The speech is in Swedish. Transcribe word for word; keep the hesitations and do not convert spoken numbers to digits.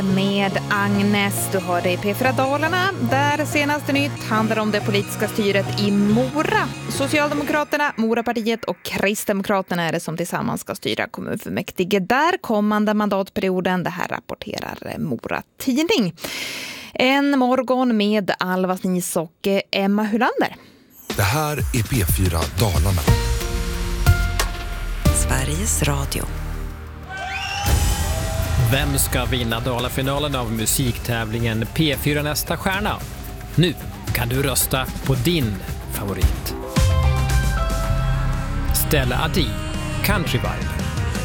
Med Agnes, du hör dig i P fyra Dalarna, där senaste nytt handlar om det politiska styret i Mora. Socialdemokraterna, Morapartiet och Kristdemokraterna är det som tillsammans ska styra kommunfullmäktige där kommande mandatperioden. Det här rapporterar Mora Tidning. En morgon med Alva Snis och Emma Hylander. Det här är P fyra Dalarna. Sveriges Radio. Vem ska vinna Dalafinalen av musiktävlingen P fyra Nästa stjärna? Nu kan du rösta på din favorit. Stella Adi, Country Vibe.